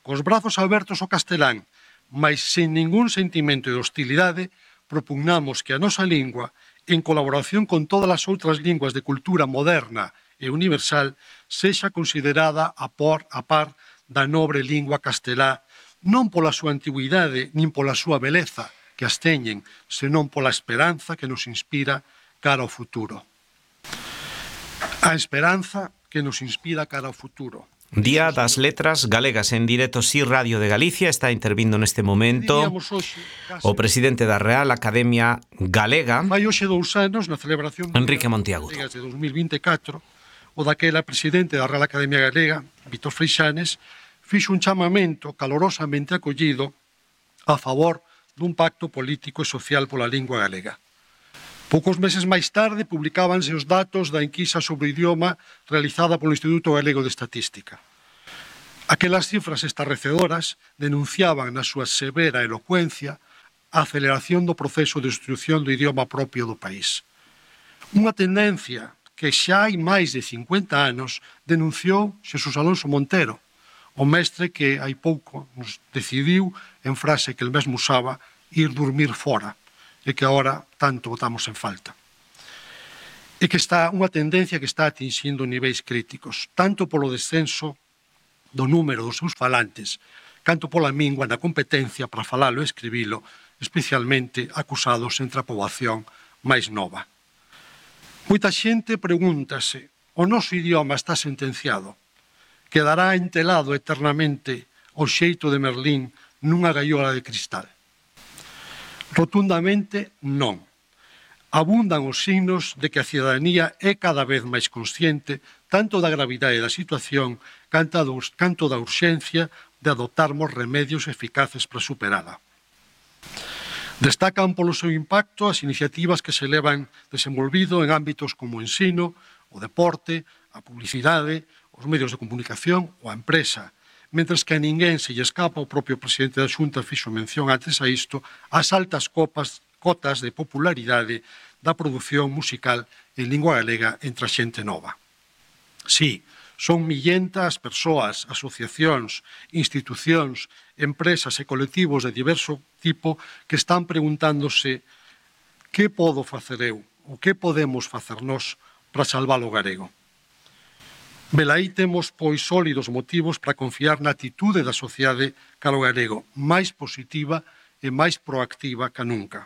cos brazos abertos ao castelán, mas sen ningún sentimento de hostilidade, propugnamos que a nosa lingua, en colaboración con todas as outras linguas de cultura moderna e universal, sexa considerada a par da nobre lingua castelá, non pola súa antigüidade nin pola súa beleza que as teñen, senón pola esperanza que nos inspira cara ao futuro. A esperanza que nos inspira cara ao futuro. Día das Letras Galegas en directo Si Radio de Galicia. Está intervindo neste momento o presidente da Real Academia Galega, Vai hoxe 2 anos na celebración Enrique Monteagudo. de 2024, o daquela presidente da Real Academia Galega, Vítor Freixanes, fixo un chamamento calorosamente acollido a favor dun pacto político e social pola lingua galega. Poucos meses máis tarde publicábanse os datos da enquisa sobre o idioma realizada polo Instituto Galego de Estatística. Aquelas cifras estarrecedoras denunciaban na súa severa elocuencia a aceleración do proceso de destrucción do idioma propio do país. Unha tendencia que xa hai máis de 50 anos denunciou Xesús Alonso Montero, o mestre que hai pouco nos decidiu, en frase que el mesmo usaba, ir dormir fora, e que agora tanto botamos en falta. E que está unha tendencia que está atingindo niveis críticos, tanto polo descenso do número dos seus falantes, canto pola mingua na competencia para falalo e escribilo, especialmente acusados entre a poboación máis nova. Moita xente pregúntase, o noso idioma está sentenciado? Quedará entelado eternamente o xeito de Merlín nunha gaiola de cristal? Rotundamente non. Abundan os signos de que a cidadanía é cada vez máis consciente tanto da gravidade da situación canto da urxencia de adoptarmos remedios eficaces para superala. Destacan polo seu impacto as iniciativas que se levan desenvolvido en ámbitos como o ensino, o deporte, a publicidade, os medios de comunicación ou a empresa, mentres que a ninguén se lle escapa, o propio presidente da Xunta fixo mención antes a isto, as altas cotas de popularidade da produción musical en lingua galega entre a xente nova. Sí, son millentas persoas, asociacións, institucións, empresas e colectivos de diverso tipo que están preguntándose que podo facer eu, ou que podemos facer nós para salvar o galego. Velaí temos, pois, sólidos motivos para confiar na atitude da sociedade cara ao galego, máis positiva e máis proactiva que nunca.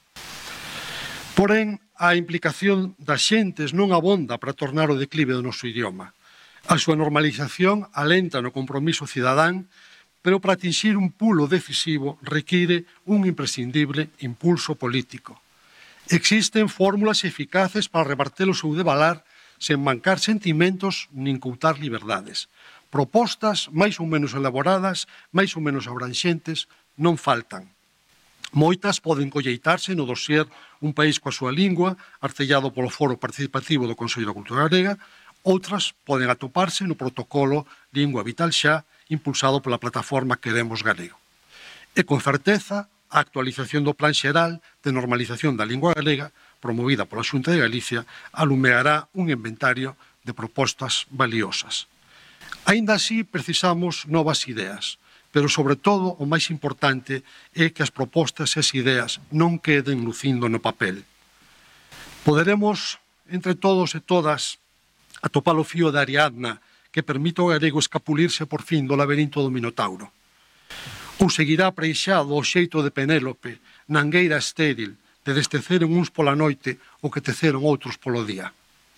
Porén, a implicación das xentes non abonda para tornar o declive do noso idioma. A súa normalización alenta no compromiso cidadán, pero para atingir un pulo decisivo require un imprescindible impulso político. Existen fórmulas eficaces para reverter o seu devalar sen mancar sentimentos nin coutar liberdades. Propostas máis ou menos elaboradas, máis ou menos abranxentes, non faltan. Moitas poden colleitarse no dossier Un país coa súa lingua, artellado polo Foro Participativo do Consello da Cultura Galega, outras poden atoparse no protocolo Lingua Vital Xa, impulsado pola plataforma Queremos Galego. E con certeza, a actualización do Plan Xeral de Normalización da Lingua Galega, promovida pola Xunta de Galicia, alumeará un inventario de propostas valiosas. Aínda así, precisamos novas ideas, pero, sobre todo, o máis importante é que as propostas e as ideas non queden lucindo no papel. Poderemos, entre todos e todas, atopar o fío da Ariadna que permite ao galego escapulirse por fin do laberinto do Minotauro. Ou seguirá preixado o xeito de Penélope, na angueira estéril, de desteceren uns pola noite o que teceron outros polo día.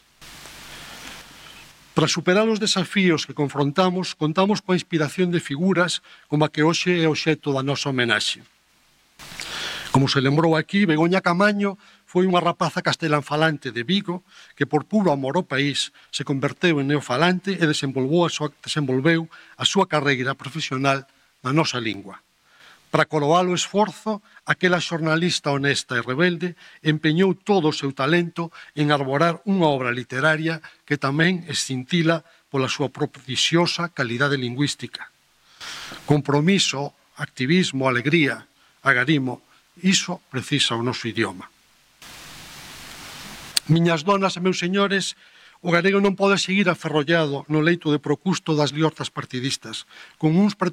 Para superar os desafíos que confrontamos, contamos coa inspiración de figuras como a que hoxe é obxecto da nosa homenaxe. Como se lembrou aquí, Begoña Camaño foi unha rapaza castelanfalante de Vigo que, por puro amor ao país, se converteu en neofalante e desenvolveu a súa carreira profesional na nosa lingua. Para coroar o esforzo, aquela xornalista honesta e rebelde empeñou todo o seu talento en arborar unha obra literaria que tamén escintila pola súa prodigiosa calidade lingüística. Compromiso, activismo, alegría, agarimo, iso precisa o noso idioma. Miñas donas e meus señores, o galego non pode seguir aferrollado no leito de procusto das liortas partidistas, con uns